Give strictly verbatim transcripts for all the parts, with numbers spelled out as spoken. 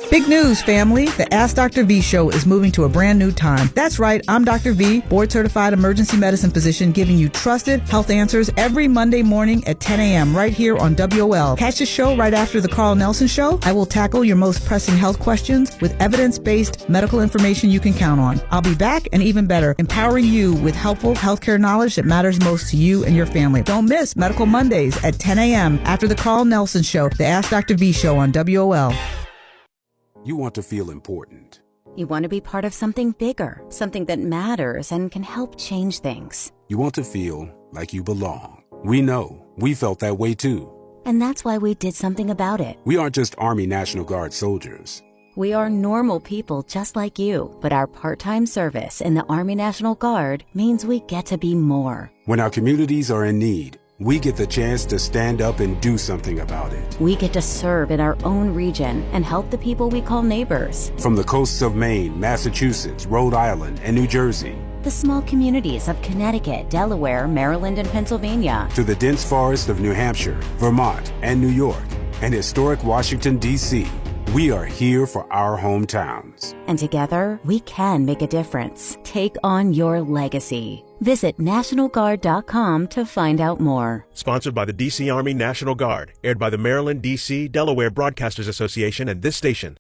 Big news, family. The Ask Doctor V show is moving to a brand new time. That's right. I'm Doctor V, board-certified emergency medicine physician, giving you trusted health answers every Monday morning at ten a.m. right here on W O L. Catch the show right after the Carl Nelson Show. I will tackle your most pressing health questions with evidence-based medical information you can count on. I'll be back and even better, empowering you with helpful healthcare knowledge that matters most to you and your family. Don't miss Medical Mondays at ten a.m. after the Carl Nelson Show, the Ask Doctor V show on W O L. You want to feel important. You want to be part of something bigger, something that matters and can help change things. You want to feel like you belong. We know. We felt that way too. And that's why we did something about it. We aren't just Army National Guard soldiers. We are normal people just like you, but our part-time service in the Army National Guard means we get to be more. When our communities are in need, we get the chance to stand up and do something about it. We get to serve in our own region and help the people we call neighbors. From the coasts of Maine, Massachusetts, Rhode Island, and New Jersey. The small communities of Connecticut, Delaware, Maryland, and Pennsylvania. To the dense forest of New Hampshire, Vermont, and New York, and historic Washington, D C We are here for our hometowns. And together, we can make a difference. Take on your legacy. Visit National Guard dot com to find out more. Sponsored by the D C Army National Guard. Aired by the Maryland, D C, Delaware Broadcasters Association and this station.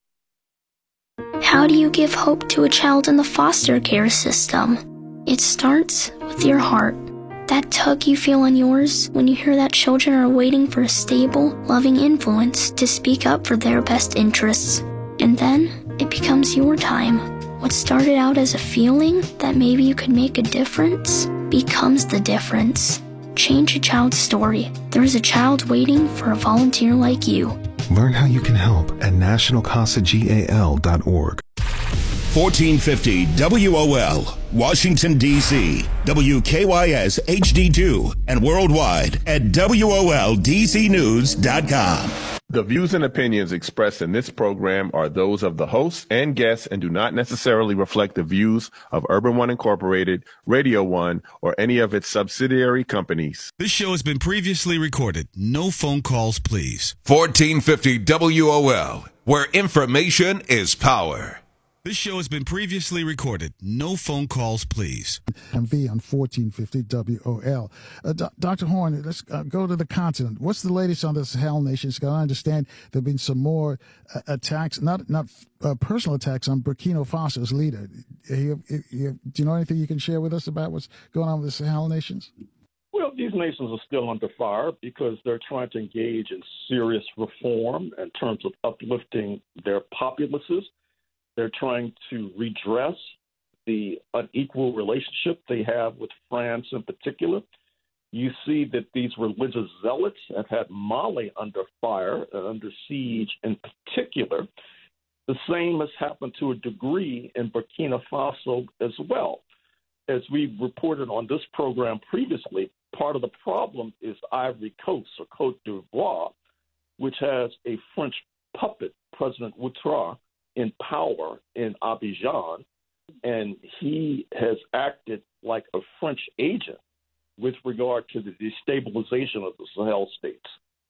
How do you give hope to a child in the foster care system? It starts with your heart. That tug you feel in yours when you hear that children are waiting for a stable, loving influence to speak up for their best interests. And then it becomes your time. What started out as a feeling that maybe you could make a difference becomes the difference. Change a child's story. There is a child waiting for a volunteer like you. Learn how you can help at national casa gal dot org. fourteen fifty W O L, Washington, D C, W K Y S H D two, and worldwide at W O L D C news dot com. The views and opinions expressed in this program are those of the hosts and guests and do not necessarily reflect the views of Urban One Incorporated, Radio One, or any of its subsidiary companies. This show has been previously recorded. No phone calls, please. fourteen fifty W O L, where information is power. This show has been previously recorded. No phone calls, please. I'm V on fourteen fifty W O L. Uh, Do- Doctor Horn, let's uh, go to the continent. What's the latest on the Sahel nations? Because I understand there have been some more uh, attacks, not not uh, personal attacks on Burkina Faso's leader. You, you, you, do you know anything you can share with us about what's going on with the Sahel nations? Well, these nations are still under fire because they're trying to engage in serious reform in terms of uplifting their populaces. They're trying to redress the unequal relationship they have with France in particular. You see that these religious zealots have had Mali under fire, uh, under siege in particular. The same has happened to a degree in Burkina Faso as well. As we reported on this program previously, part of the problem is Ivory Coast, or Côte d'Ivoire, which has a French puppet, President Ouattara, in power in Abidjan, and he has acted like a French agent with regard to the destabilization of the Sahel states.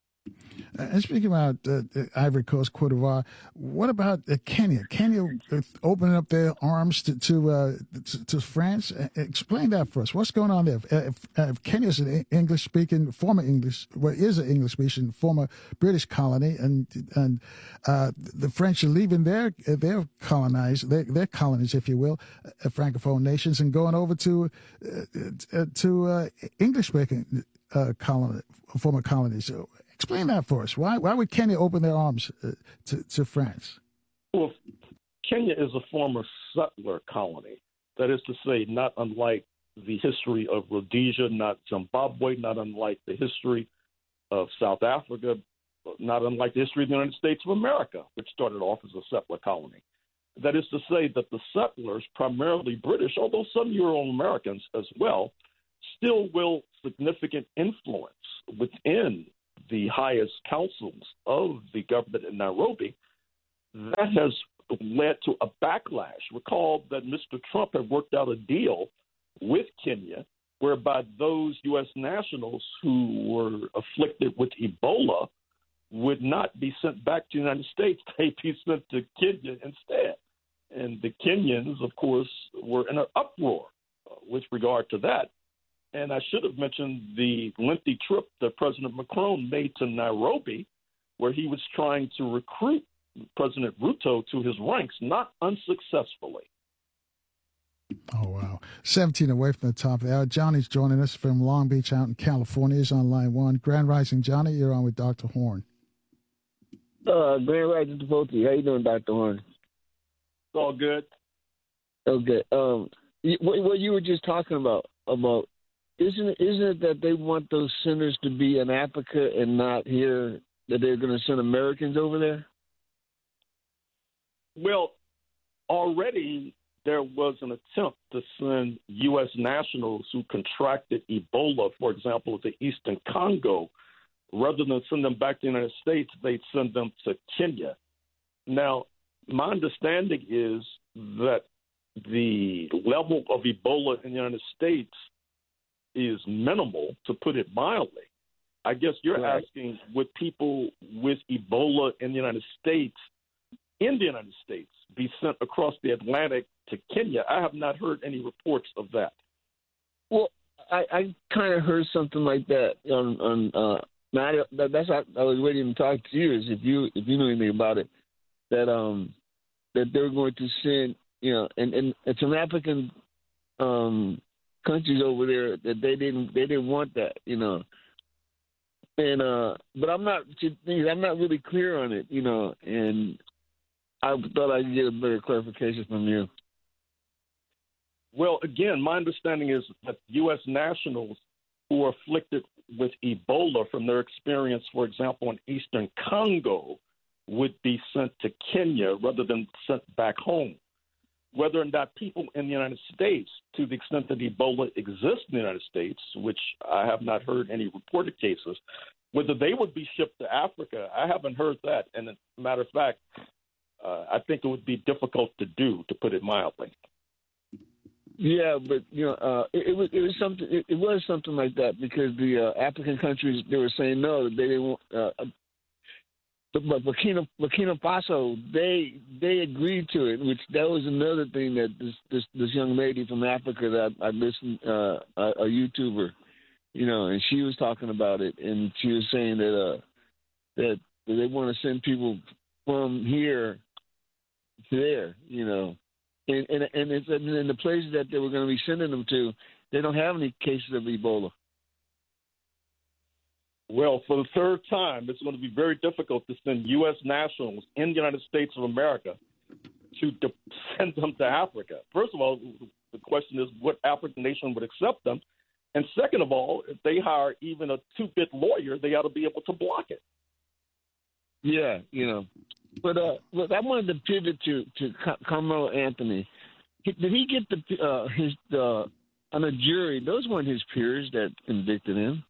Uh, and speaking about uh, Ivory Coast, Côte d'Ivoire, what about uh, Kenya? Kenya uh, opening up their arms to to, uh, to, to France? Uh, explain that for us. What's going on there? If, if, if Kenya's an English-speaking, former English, well, is an English-speaking former British colony, and and uh, the French are leaving their their colonized their, their colonies, if you will, uh, francophone nations, and going over to uh, to uh, English-speaking uh, colony, former colonies. So, explain that for us. Why why would Kenya open their arms uh, to, to France? Well, Kenya is a former settler colony. That is to say, not unlike the history of Rhodesia, not Zimbabwe, not unlike the history of South Africa, not unlike the history of the United States of America, which started off as a settler colony. That is to say that the settlers, primarily British, although some Euro-Americans as well, still wield significant influence within the highest councils of the government in Nairobi. That has led to a backlash. Recall that Mister Trump had worked out a deal with Kenya whereby those U S nationals who were afflicted with Ebola would not be sent back to the United States. They'd be sent to Kenya instead. And the Kenyans, of course, were in an uproar uh, with regard to that. And I should have mentioned the lengthy trip that President Macron made to Nairobi, where he was trying to recruit President Ruto to his ranks, not unsuccessfully. Oh, wow. seventeen away from the top of the hour. Johnny's joining us from Long Beach out in California. He's on line one. Grand Rising, Johnny, you're on with Doctor Horn. Uh, Grand Rising to both of you. How you doing, Doctor Horn? It's all good. Okay. Um, what, what you were just talking about, about isn't it, isn't it that they want those centers to be in Africa and not here, that they're going to send Americans over there? Well, already there was an attempt to send U S nationals who contracted Ebola, for example, at the Eastern Congo. Rather than send them back to the United States, they'd send them to Kenya. Now, my understanding is that the level of Ebola in the United States is minimal, to put it mildly. I guess you're right. asking, would people with Ebola in the United States, in the United States, be sent across the Atlantic to Kenya? I have not heard any reports of that. Well, I, I kind of heard something like that on, on uh, now that, that's what I was waiting to talk to you, is if you if you know anything about it, that um that they're going to send, you know, and, and, and some African um countries over there that they didn't they didn't want that, you know. And uh but I'm not I'm not really clear on it, you know, and I thought I'd get a better clarification from you. Well, again, my understanding is that U S nationals who are afflicted with Ebola from their experience, for example, in Eastern Congo, would be sent to Kenya rather than sent back home. Whether or not people in the United States, to the extent that Ebola exists in the United States, which I have not heard any reported cases, whether they would be shipped to Africa, I haven't heard that. And as a matter of fact, uh, I think it would be difficult to do, to put it mildly. Yeah, but you know, uh, it, it was it was something. It, it was something like that, because the uh, African countries, they were saying no, they didn't want. Uh, but Burkina Burkina Faso, they they agreed to it, which that was another thing that this this, this young lady from Africa that I, I listened, uh, a, a YouTuber, you know, and she was talking about it, and she was saying that uh, that they want to send people from here to there, you know. And, and, and it's in the places that they were going to be sending them to, they don't have any cases of Ebola. Well, for the third time, it's going to be very difficult to send U S nationals in the United States of America to de- send them to Africa. First of all, the question is what African nation would accept them? And second of all, if they hire even a two-bit lawyer, they ought to be able to block it. Yeah, you know. But uh, look, I wanted to pivot to to Carmelo Anthony. Did he get the uh, his uh, on a jury? Those weren't his peers that convicted him.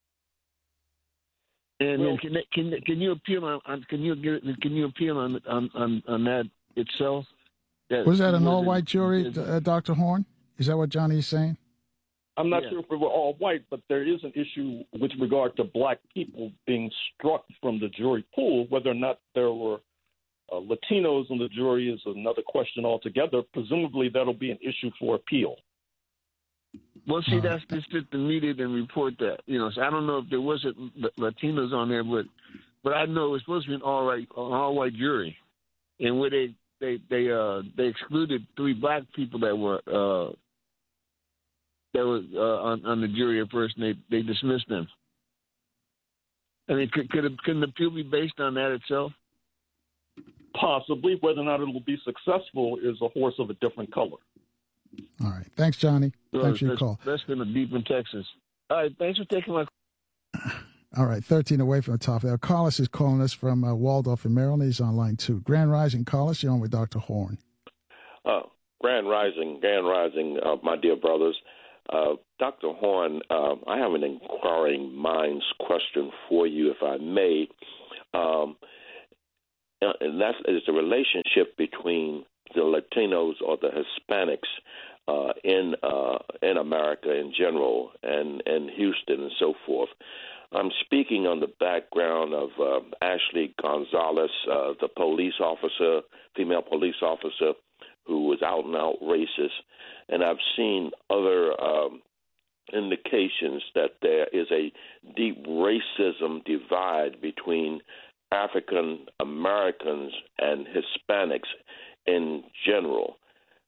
And well, can can can you appeal on, on can you get can you appeal on on on, on that itself? That, was that an all-white jury, uh, Doctor Horn? Is that what Johnny is saying? I'm not yeah. sure if we were all white, but there is an issue with regard to black people being struck from the jury pool. Whether or not there were uh, Latinos on the jury is another question altogether. Presumably, that'll be an issue for appeal. Well, see, that's just that the media didn't report that. You know, so I don't know if there was a, Latinos on there, but but I know it's supposed to be an all right, an all white jury, and where they they they uh they excluded three black people that were uh that was uh, on on the jury at first, and they they dismissed them. I mean, could could, it, could the appeal be based on that itself? Possibly. Whether or not it will be successful is a horse of a different color. All right. Thanks, Johnny. So thanks for your that's, call. That's been a deep in Texas. All right. Thanks for taking my call. All right. thirteen away from the top there. Carlos is calling us from uh, Waldorf in Maryland. He's on line two. Grand Rising, Carlos. You're on with Doctor Horn. Uh, Grand Rising, Grand Rising, uh, my dear brothers. Uh, Doctor Horn, uh, I have an inquiring minds question for you, if I may. Um, and that's is the relationship between the Latinos or the Hispanics uh, in uh, in America in general, and, and Houston and so forth. I'm speaking on the background of uh, Ashley Gonzalez, uh, the police officer, female police officer, who was out and out racist. And I've seen other um, indications that there is a deep racism divide between African Americans and Hispanics in general.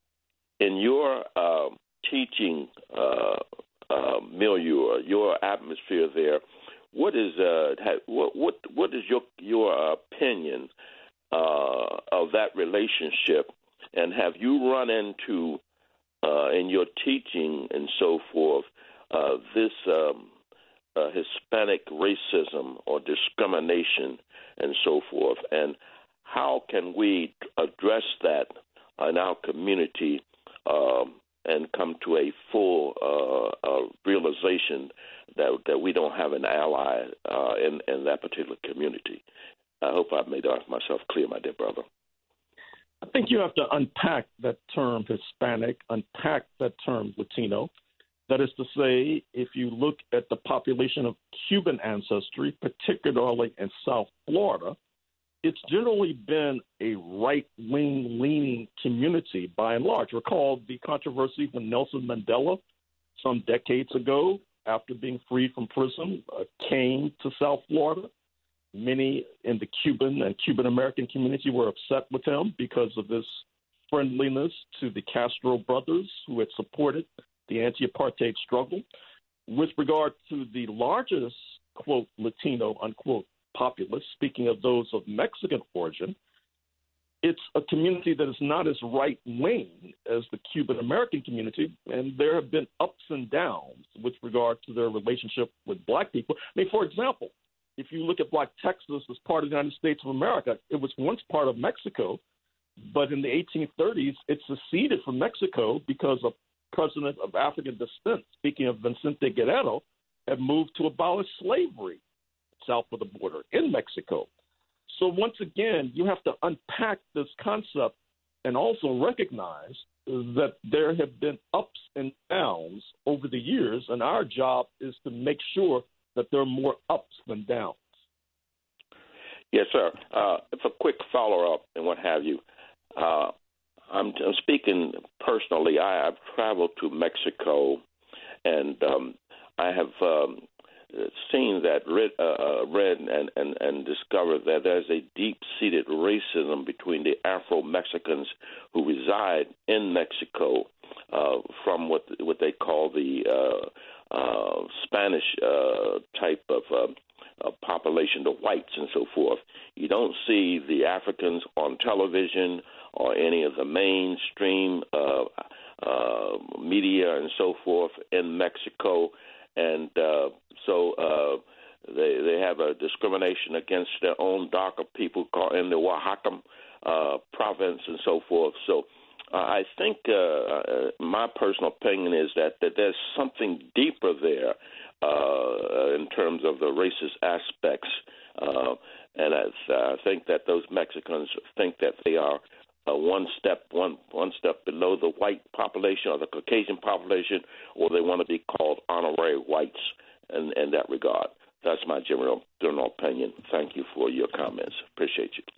In your uh, teaching uh, uh, milieu, your atmosphere there, what is uh, what what what is your your opinion uh, of that relationship, and have you run into uh, in your teaching and so forth uh, this um, uh, Hispanic racism or discrimination and so forth, and how can we address that in our community um, and come to a full uh, uh, realization that that we don't have an ally uh, in, in that particular community? I hope I've made myself clear, my dear brother. I think you have to unpack that term Hispanic, unpack that term Latino. That is to say, if you look at the population of Cuban ancestry, particularly in South Florida, it's generally been a right-wing leaning community by and large. Recall the controversy when Nelson Mandela, some decades ago, after being freed from prison, uh, came to South Florida. Many in the Cuban and Cuban-American community were upset with him because of his friendliness to the Castro brothers who had supported the anti-apartheid struggle. With regard to the largest, quote, Latino, unquote, populace, speaking of those of Mexican origin, it's a community that is not as right-wing as the Cuban-American community, and there have been ups and downs with regard to their relationship with black people. I mean, for example, if you look at Black Texas as part of the United States of America, it was once part of Mexico, but in the eighteen thirties, it seceded from Mexico because a president of African descent, speaking of Vicente Guerrero, had moved to abolish slavery south of the border in Mexico. So once again, you have to unpack this concept and also recognize that there have been ups and downs over the years, and our job is to make sure that there are more ups than downs. Yes, sir. Uh, it's a quick follow-up and what have you. Uh, I'm, I'm speaking personally. I have traveled to Mexico, and um, I have um, seen that, read, uh, read and, and, and discovered that there's a deep-seated racism between the Afro-Mexicans who reside in Mexico uh, from what what they call the uh, uh, Spanish uh, type of uh, uh, population, the whites and so forth. You don't see the Africans on television or any of the mainstream uh, uh, media and so forth in Mexico. And uh, so uh, they they have a discrimination against their own darker people called in the Oaxaca uh, province and so forth. So uh, I think uh, uh, my personal opinion is that, that there's something deeper there uh, in terms of the racist aspects. Uh, and I, I think that those Mexicans think that they are Uh, one step one one step below the white population or the Caucasian population, or they want to be called honorary whites in, in that regard. That's my general general opinion. Thank you for your comments. Appreciate you.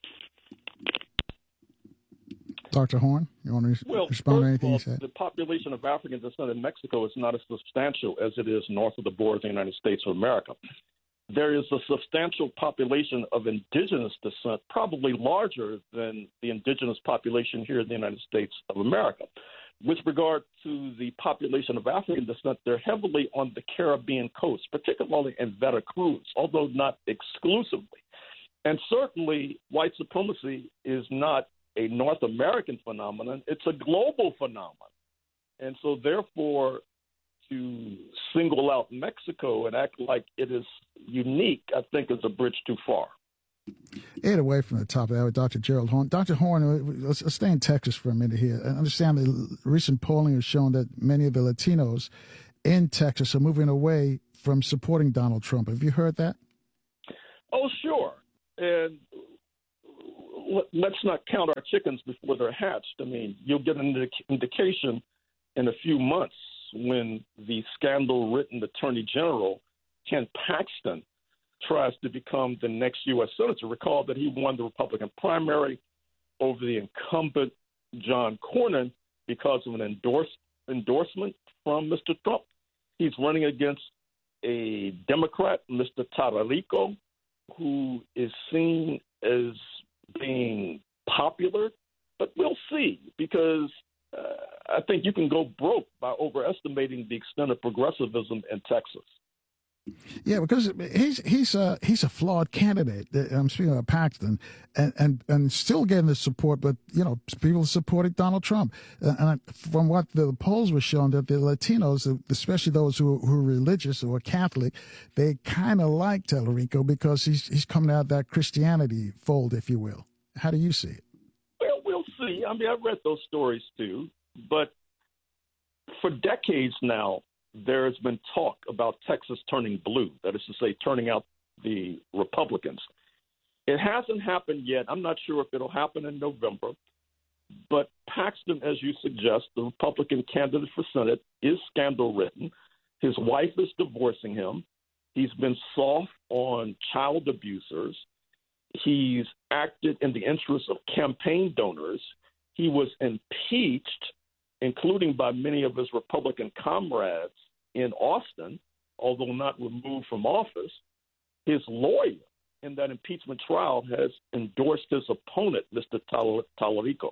Doctor Horn, you want to res- well, respond to anything all, you said? The population of African descent in Mexico is not as substantial as it is north of the border of the United States of America. There is a substantial population of indigenous descent, probably larger than the indigenous population here in the United States of America. With regard to the population of African descent, they're heavily on the Caribbean coast, particularly in Veracruz, although not exclusively. And certainly, white supremacy is not a North American phenomenon. It's a global phenomenon. And so, therefore, to single out Mexico and act like it is unique, I think is a bridge too far. Get away from the top of that with Doctor Gerald Horn. Doctor Horn, let's, let's stay in Texas for a minute here. I understand the recent polling has shown that many of the Latinos in Texas are moving away from supporting Donald Trump. Have you heard that? Oh, sure. And let's not count our chickens before they're hatched. I mean, you'll get an indication in a few months when the scandal-ridden attorney general Ken Paxton tries to become the next U S Senator. Recall that he won the Republican primary over the incumbent John Cornyn because of an endorse, endorsement from Mister Trump. He's running against a Democrat, Mister Tallarico, who is seen as being popular, but we'll see, because uh, I think you can go broke by overestimating the extent of progressivism in Texas. Yeah, because he's he's a he's a flawed candidate. I'm speaking of Paxton, and and, and still getting the support, but you know, people supporting Donald Trump. And from what the polls were showing, that the Latinos, especially those who who are religious or Catholic, they kind of like Tallarico because he's he's coming out of that Christianity fold, if you will. How do you see it? Well, we'll see. I mean, I've read those stories too, but for decades now, there has been talk about Texas turning blue, that is to say, turning out the Republicans. It hasn't happened yet. I'm not sure if it'll happen in November. But Paxton, as you suggest, the Republican candidate for Senate, is scandal-ridden. His wife is divorcing him. He's been soft on child abusers. He's acted in the interest of campaign donors. He was impeached, including by many of his Republican comrades in Austin, although not removed from office. His lawyer in that impeachment trial has endorsed his opponent, Mister Tallarico.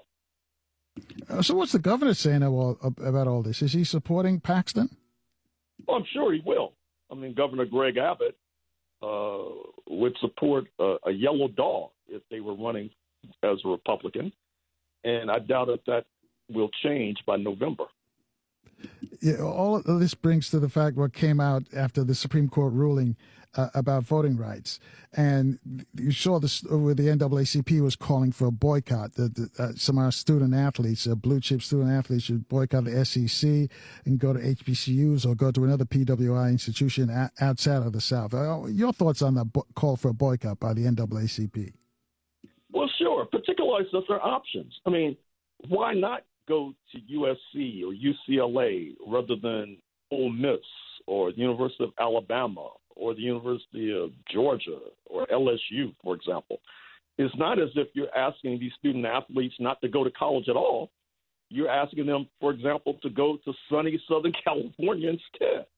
Uh, so what's the governor saying about, about all this? Is he supporting Paxton? Well, I'm sure he will. I mean, Governor Greg Abbott uh, would support uh, a yellow dog if they were running as a Republican, and I doubt if that will change by November. Yeah, all of this brings to the fact what came out after the Supreme Court ruling uh, about voting rights. And you saw this where the N double A C P was calling for a boycott. The, the, uh, some of our student athletes, uh, blue chip student athletes, should boycott the S E C and go to H B C Us or go to another P W I institution a- outside of the South. Uh, your thoughts on the bo- call for a boycott by the N double A C P? Well, sure, particularly since there are options. I mean, why not go to U S C or U C L A rather than Ole Miss or the University of Alabama or the University of Georgia or L S U, for example? It's not as if you're asking these student athletes not to go to college at all. You're asking them, for example, to go to sunny Southern California instead.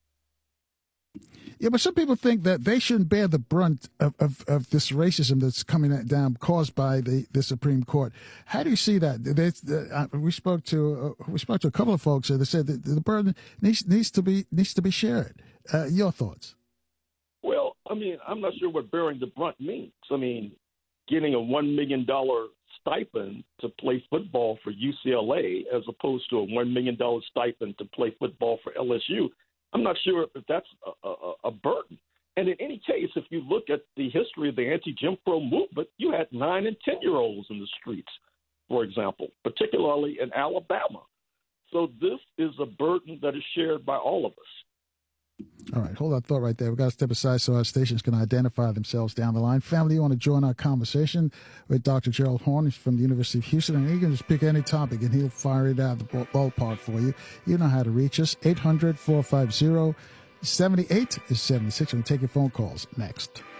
Yeah, but some people think that they shouldn't bear the brunt of, of, of this racism that's coming down caused by the, the Supreme Court. How do you see that? They, uh, we spoke to uh, we spoke to a couple of folks that said that the burden needs needs to be needs to be shared. Uh, your thoughts? Well, I mean, I'm not sure what bearing the brunt means. I mean, getting a one million dollars stipend to play football for U C L A as opposed to a one million dollars stipend to play football for L S U. I'm not sure if that's a, a, a burden. And in any case, if you look at the history of the anti-Jim Crow movement, you had nine and ten-year-olds in the streets, for example, particularly in Alabama. So this is a burden that is shared by all of us. All right, hold that thought right there. We've got to step aside so our stations can identify themselves down the line. Family, you want to join our conversation with Doctor Gerald Horne. He's from the University of Houston, and he can just pick any topic, and he'll fire it out of the ballpark for you. You know how to reach us, eight hundred, four five zero, seven eight seven six. We'll take your phone calls next.